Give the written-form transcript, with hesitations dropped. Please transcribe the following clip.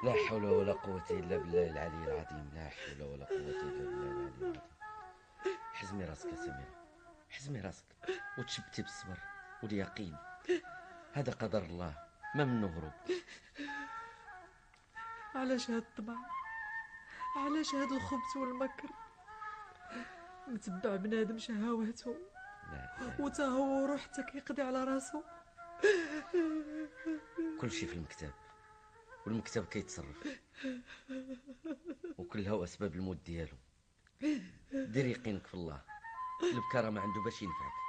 لا حول ولا قوة إلا بالله العلي العظيم. لا حول ولا قوة إلا بالله العلي العظيم. حزمي راسك يا سميرة، حزمي راسك وتشبتي بالصبر واليقين. هذا قدر الله، ما منه هروب. علاش هاد الطمع؟ علاش هاد الخبث والمكر؟ متبع بنادم شهواته لا إله إلا وتا هو روح حتى كيقضي على راسو. كل شيء في المكتب، والمكتب كيتصرف، وكلها وأسباب الموت ديالو. دير يقينك في الله، البكا راه ما عنده باش ينفعك.